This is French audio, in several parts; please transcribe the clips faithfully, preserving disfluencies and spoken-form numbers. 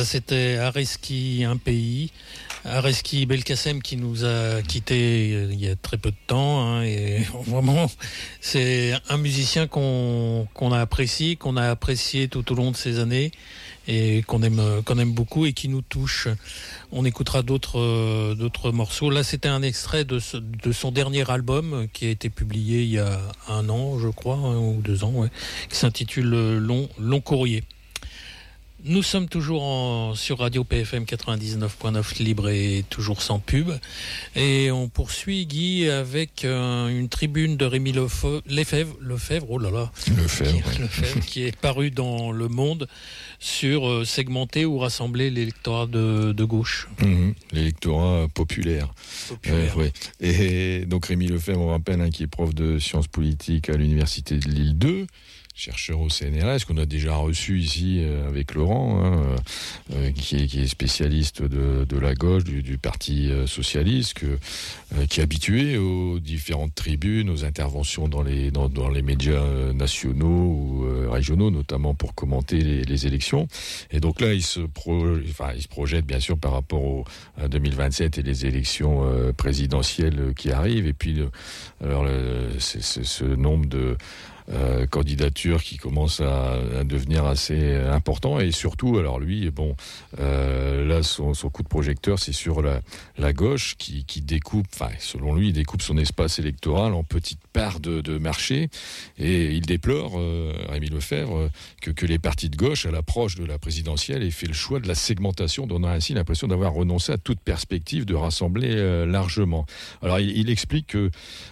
Ça, c'était Areski, un pays. Areski Belkacem qui nous a quittés il y a très peu de temps. Hein, et vraiment, c'est un musicien qu'on, qu'on a apprécié, qu'on a apprécié tout au long de ces années et qu'on aime, qu'on aime beaucoup et qui nous touche. On écoutera d'autres, euh, d'autres morceaux. Là, c'était un extrait de, ce, de son dernier album qui a été publié il y a un an, je crois, un ou deux ans, ouais, qui s'intitule Long, Long Courrier. Nous sommes toujours en, sur Radio P F M quatre-vingt-dix-neuf point neuf, libre et toujours sans pub. Et on poursuit, Guy, avec euh, une tribune de Rémi Lefebvre, Lefebvre, Lefebvre, oh là là, Lefebvre, qui, Lefebvre, qui est paru dans Le Monde sur euh, segmenter ou rassembler l'électorat de, de gauche. Mmh, l'électorat populaire. populaire. Euh, ouais. Et donc Rémi Lefebvre, on rappelle, hein, qui est prof de sciences politiques à l'université de Lille deux. Chercheur au C N R S, qu'on a déjà reçu ici euh, avec Laurent, hein, euh, qui, est, qui est spécialiste de, de la gauche, du, du Parti euh, socialiste, que, euh, qui est habitué aux différentes tribunes, aux interventions dans les, dans, dans les médias euh, nationaux ou euh, régionaux, notamment pour commenter les, les élections. Et donc là, il se, pro, enfin, il se projette bien sûr par rapport au, à deux mille vingt-sept et les élections euh, présidentielles qui arrivent. Et puis, euh, alors, le, c'est, c'est, ce nombre de Euh, candidature qui commence à, à devenir assez important et surtout, alors lui, bon, euh, là son, son coup de projecteur, c'est sur la, la gauche qui, qui découpe, enfin selon lui, il découpe son espace électoral en petites parts de, de marché et il déplore, euh, Rémi Lefebvre, que, que les partis de gauche, à l'approche de la présidentielle, aient fait le choix de la segmentation, donnant ainsi l'impression d'avoir renoncé à toute perspective de rassembler euh, largement. Alors il, il explique que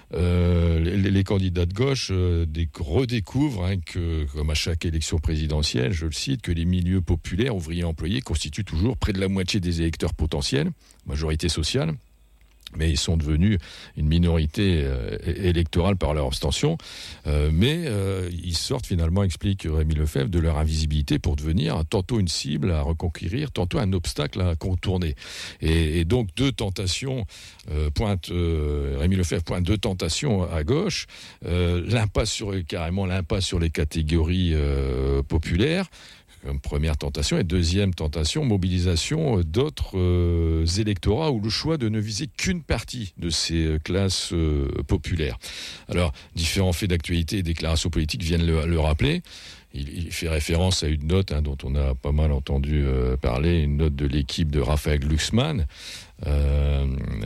euh, les, les candidats de gauche euh, des redécouvre, hein, que, comme à chaque élection présidentielle, je le cite, que les milieux populaires, ouvriers, employés, constituent toujours près de la moitié des électeurs potentiels, majorité sociale, mais ils sont devenus une minorité euh, électorale par leur abstention. Euh, mais euh, ils sortent finalement, explique Rémi Lefebvre, de leur invisibilité pour devenir tantôt une cible à reconquérir, tantôt un obstacle à contourner. Et, et donc deux tentations, euh, pointe, euh, Rémi Lefebvre pointe deux tentations à gauche, euh, l'impasse sur, carrément l'impasse sur les catégories euh, populaires, comme première tentation, et deuxième tentation, mobilisation d'autres euh, électorats ou le choix de ne viser qu'une partie de ces classes euh, populaires. Alors, différents faits d'actualité et déclarations politiques viennent le, le rappeler. Il, il fait référence à une note hein, dont on a pas mal entendu euh, parler, une note de l'équipe de Raphaël Glucksmann, euh,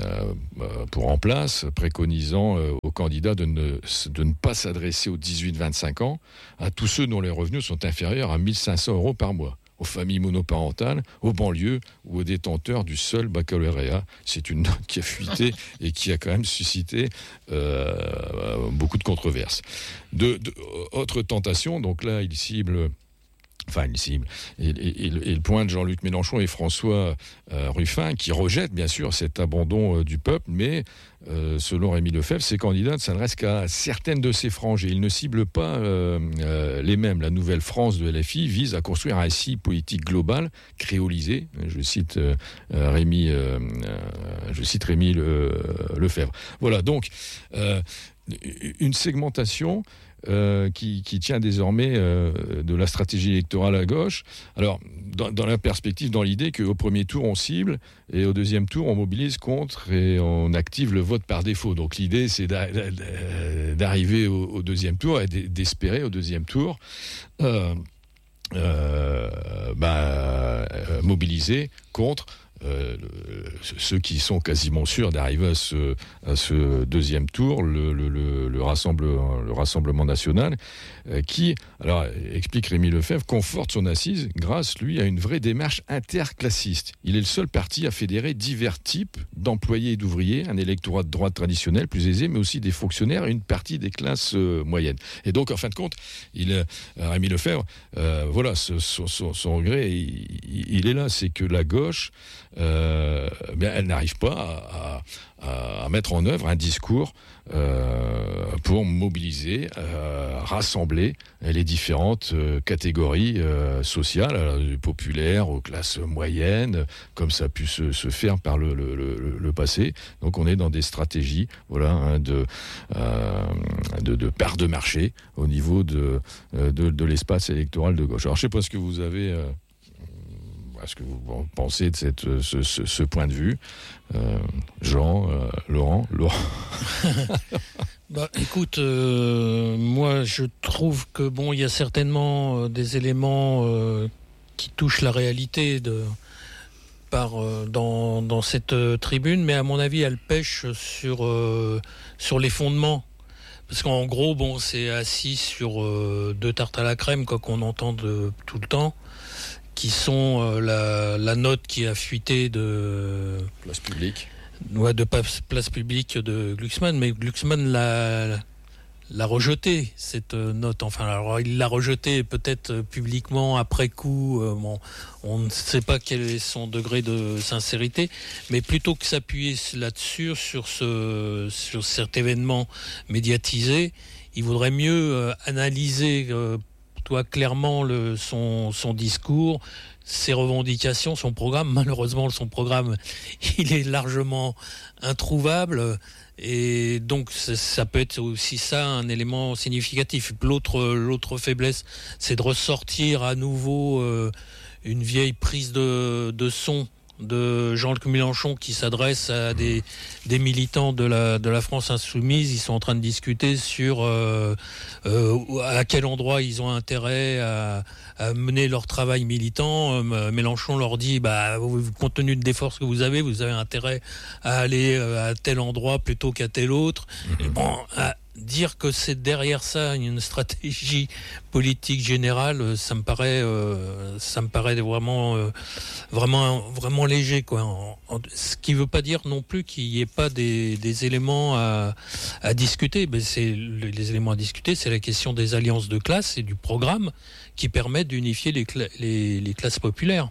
euh, pour En Place, préconisant euh, aux candidats de ne, de ne pas s'adresser aux dix-huit vingt-cinq ans, à tous ceux dont les revenus sont inférieurs à mille cinq cents euros par mois, aux familles monoparentales, aux banlieues ou aux détenteurs du seul baccalauréat. C'est une note qui a fuité et qui a quand même suscité euh, beaucoup de controverses. De, de, autre tentation, donc là, il cible... Enfin, il cible. Et, et, et le point de Jean-Luc Mélenchon et François euh, Ruffin, qui rejettent bien sûr cet abandon euh, du peuple, mais euh, selon Rémi Lefebvre, ces candidats ne s'adressent qu'à certaines de ces franges et ils ne ciblent pas euh, euh, les mêmes. La nouvelle France de L F I vise à construire un récit politique global, créolisé. Je cite euh, Rémi, euh, euh, je cite Rémi Le, Lefebvre. Voilà, donc euh, une segmentation. Euh, qui, qui tient désormais euh, de la stratégie électorale à gauche. Alors, dans, dans la perspective, dans l'idée qu'au premier tour, on cible, et au deuxième tour, on mobilise contre et on active le vote par défaut. Donc, l'idée, c'est d'a, d'a, d'arriver au, au deuxième tour et d'espérer au deuxième tour euh, euh, bah, euh, mobiliser contre Euh, le, ceux qui sont quasiment sûrs d'arriver à ce, à ce deuxième tour, le, le, le, le, rassemble, le Rassemblement national, euh, qui, alors explique Rémi Lefebvre, conforte son assise grâce, lui, à une vraie démarche interclassiste. Il est le seul parti à fédérer divers types d'employés et d'ouvriers, un électorat de droite traditionnel plus aisé, mais aussi des fonctionnaires et une partie des classes euh, moyennes. Et donc, en fin de compte, il, euh, Rémi Lefebvre, euh, voilà, ce, son, son, son regret, il, il est là, c'est que la gauche, Euh, bien, elle n'arrive pas à, à, à mettre en œuvre un discours euh, pour mobiliser, euh, rassembler les différentes euh, catégories euh, sociales, alors, du populaire aux classes moyennes, comme ça a pu se, se faire par le, le, le, le passé. Donc on est dans des stratégies, voilà, hein, de, euh, de, de part de marché au niveau de, de, de l'espace électoral de gauche. Alors je ne sais pas ce que vous avez... Euh, voilà ce que vous pensez de cette, ce, ce, ce point de vue. Euh, Jean, euh, Laurent, Laurent. Bah, écoute, euh, moi je trouve que bon, il y a certainement euh, des éléments euh, qui touchent la réalité de, par, euh, dans, dans cette euh, tribune, mais à mon avis, elle pêche sur, euh, sur les fondements. Parce qu'en gros, bon, c'est assis sur euh, deux tartes à la crème, quoi, qu'on entend de, tout le temps, qui sont euh, la, la note qui a fuité de Place publique. Ouais, de place, place publique de Glucksmann, mais Glucksmann l'a, l'a rejeté, cette note. Enfin, alors, il l'a rejeté peut-être publiquement après coup. Euh, bon, on ne sait pas quel est son degré de sincérité, mais plutôt que s'appuyer là-dessus, sur ce, sur cet événement médiatisé, il vaudrait mieux euh, analyser, euh, toi, clairement le, son, son discours, ses revendications, son programme. Malheureusement, son programme, il est largement introuvable. Et donc, ça peut être aussi ça, un élément significatif. L'autre, l'autre faiblesse, c'est de ressortir à nouveau euh, une vieille prise de, de son de Jean-Luc Mélenchon qui s'adresse à des, des militants de la, de la France insoumise. Ils sont en train de discuter sur euh, euh, à quel endroit ils ont intérêt à, à mener leur travail militant. Euh, Mélenchon leur dit, bah, compte tenu des forces que vous avez, vous avez intérêt à aller à tel endroit plutôt qu'à tel autre. Mmh. Et bon, à, dire que c'est derrière ça une stratégie politique générale, ça me paraît, euh, ça me paraît vraiment, euh, vraiment, vraiment léger, quoi. En, en, ce qui ne veut pas dire non plus qu'il n'y ait pas des, des éléments à, à discuter. Mais c'est les éléments à discuter, c'est la question des alliances de classe et du programme qui permettent d'unifier les, cla- les, les classes populaires.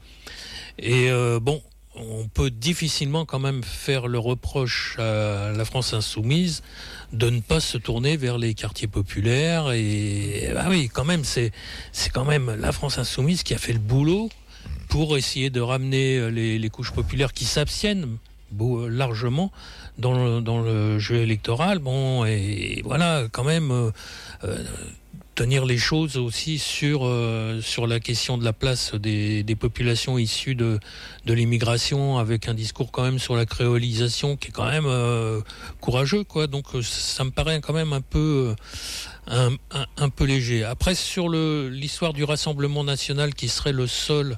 Et euh, bon. On peut difficilement quand même faire le reproche à la France insoumise de ne pas se tourner vers les quartiers populaires. Et bah oui, quand même, c'est c'est quand même la France insoumise qui a fait le boulot pour essayer de ramener les, les couches populaires qui s'abstiennent beau, largement dans le, dans le jeu électoral. Bon, et voilà, quand même. Euh, euh, tenir les choses aussi sur euh, sur la question de la place des, des populations issues de de l'immigration, avec un discours quand même sur la créolisation qui est quand même euh, courageux, quoi. Donc ça me paraît quand même un peu un, un, un peu léger. Après, sur le l'histoire du Rassemblement national qui serait le seul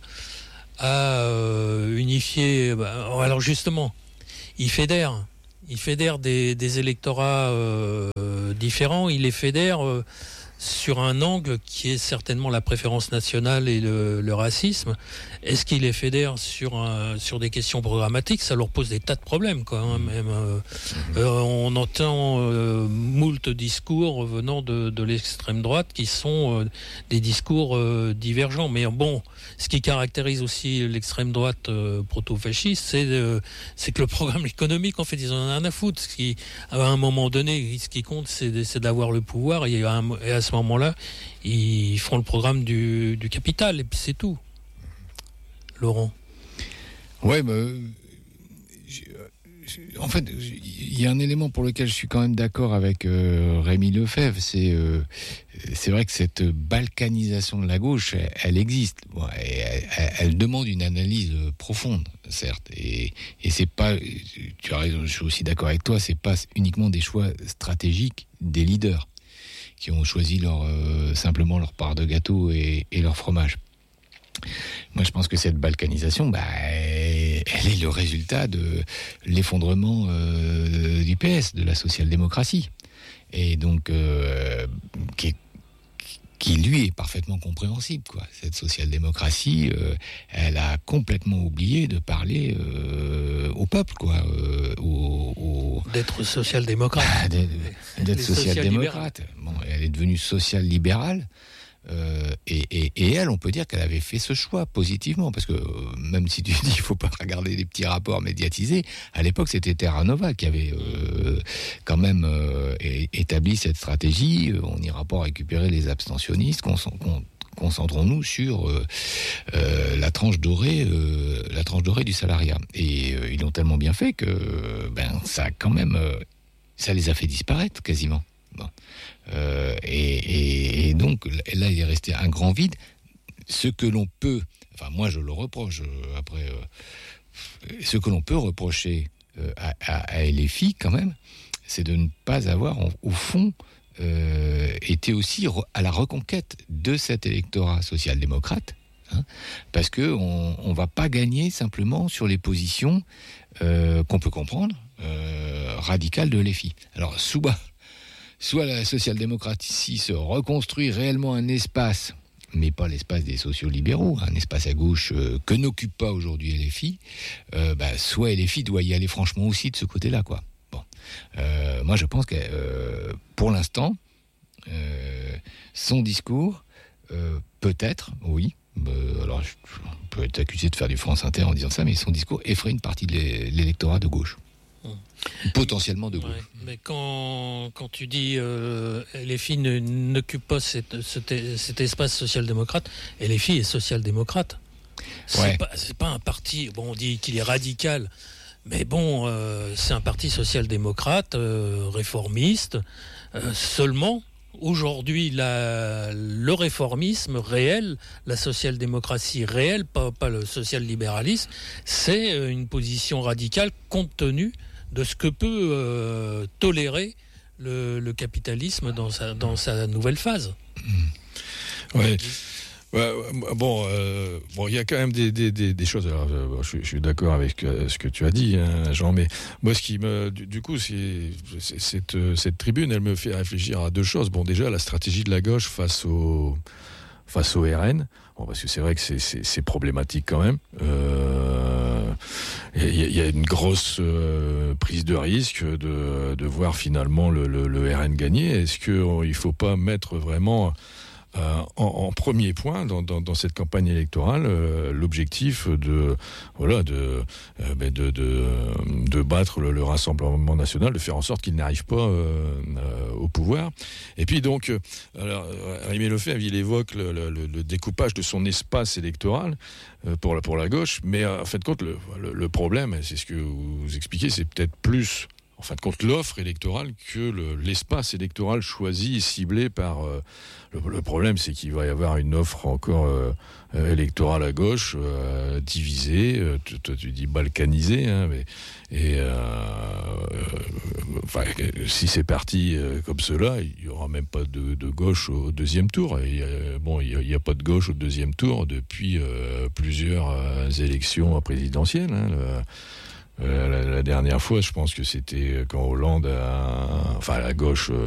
à euh, unifier, bah, alors justement, il fédère il fédère des des électorats euh, différents, il les fédère euh, sur un angle qui est certainement la préférence nationale et le, le racisme. Est-ce qu'il les fédère sur, un, sur des questions programmatiques ? Ça leur pose des tas de problèmes, quoi, hein, même. Euh, euh, on entend euh, moult discours venant de, de l'extrême droite qui sont euh, des discours euh, divergents. Mais bon, ce qui caractérise aussi l'extrême droite euh, proto-fasciste, c'est, euh, c'est que le programme économique, en fait, ils en ont rien à foutre. Ce qui, à un moment donné, ce qui compte, c'est, c'est d'avoir le pouvoir. Et à, un, et à ce moment-là, ils font le programme du, du capital, et puis c'est tout. Laurent. Ouais, bah, je, je, en fait, il y a un élément pour lequel je suis quand même d'accord avec euh, Rémi Lefebvre, c'est euh, c'est vrai que cette balkanisation de la gauche, elle, elle existe. Bon, elle, elle, elle demande une analyse profonde, certes, et, et c'est pas, tu as raison, je suis aussi d'accord avec toi, c'est pas uniquement des choix stratégiques des leaders qui ont choisi leur euh, simplement leur part de gâteau et, et leur fromage. Moi, je pense que cette balkanisation, bah, elle est le résultat de l'effondrement euh, du P S, de la social-démocratie, et donc euh, qui, qui lui est parfaitement compréhensible, quoi. Cette social-démocratie, euh, elle a complètement oublié de parler euh, au peuple, quoi, euh, au, au... d'être social-démocrate, ah, d'être, d'être social-démocrate. Bon, elle est devenue social-libérale. Euh, et, et, et elle, on peut dire qu'elle avait fait ce choix positivement, parce que euh, même si tu dis qu'il faut pas regarder les petits rapports médiatisés, à l'époque c'était Terra Nova qui avait euh, quand même euh, établi cette stratégie. On n'ira pas récupérer les abstentionnistes, concentrons-nous sur euh, euh, la tranche dorée, euh, la tranche dorée du salariat. Et euh, ils l'ont tellement bien fait que ben ça a quand même, euh, ça les a fait disparaître quasiment. Bon. Euh, et, et, et donc là, il est resté un grand vide. ce que l'on peut, enfin moi je le reproche après, euh, ce que l'on peut reprocher euh, à, à, à L F I quand même, c'est de ne pas avoir en, au fond euh, été aussi re, à la reconquête de cet électorat social-démocrate, hein, parce que on, on va pas gagner simplement sur les positions euh, qu'on peut comprendre euh, radicales de L F I. Alors soit, soit la social-démocratie se reconstruit réellement un espace, mais pas l'espace des sociaux-libéraux, un espace à gauche euh, que n'occupe pas aujourd'hui L F I, euh, bah, soit L F I doit y aller franchement aussi de ce côté-là, quoi. Bon, euh, moi je pense que euh, pour l'instant, euh, son discours, euh, peut-être, oui, euh, alors je, je peux être accusé de faire du France Inter en disant ça, mais son discours effraie une partie de l'électorat de gauche. Potentiellement de gauche. Ouais, mais quand, quand tu dis euh, L F I ne, n'occupe pas cet, cet, cet espace social-démocrate, L F I est social-démocrate. C'est, ouais. pas, c'est pas un parti, bon, on dit qu'il est radical, mais bon, euh, c'est un parti social-démocrate, euh, réformiste. Euh, seulement, aujourd'hui, la, le réformisme réel, la social-démocratie réelle, pas, pas le social-libéralisme, c'est une position radicale compte tenu de ce que peut euh, tolérer le, le capitalisme dans sa, dans sa nouvelle phase. Mmh. Ouais. Ouais, bon, euh, bon, il y a quand même des, des, des, des choses. Alors, je, je suis d'accord avec ce que tu as dit, hein, Jean. Mais moi, ce qui me, du, du coup, c'est, c'est cette, cette tribune, elle me fait réfléchir à deux choses. Bon, déjà, la stratégie de la gauche face au, face au R N. Bon, parce que c'est vrai que c'est, c'est, c'est problématique quand même. Euh, il y, y a une grosse euh, prise de risque de, de voir finalement le, le, le R N gagner. Est-ce que euh, il faut pas mettre vraiment Euh, en, en premier point dans, dans, dans cette campagne électorale euh, l'objectif de voilà de euh, ben de, de de battre le, le Rassemblement national, de faire en sorte qu'il n'arrive pas euh, euh, au pouvoir. Et puis donc euh, alors, Rémi Lefebvre, il évoque le, le, le découpage de son espace électoral euh, pour la pour la gauche, mais euh, en fait compte le, le le problème, c'est ce que vous expliquez, c'est peut-être plus en fin de compte l'offre électorale que le, l'espace électoral choisi et ciblé par euh, le, le problème, c'est qu'il va y avoir une offre encore euh, électorale à gauche euh, divisée, euh, tu, tu, tu dis balkanisée, hein, mais et euh, euh, enfin si c'est parti euh, comme cela, il y aura même pas de, de gauche au deuxième tour. Et, euh, bon, il y, y a pas de gauche au deuxième tour depuis euh, plusieurs euh, élections présidentielles. Hein, le, Euh, la, la dernière fois, je pense que c'était quand Hollande a, enfin la gauche euh,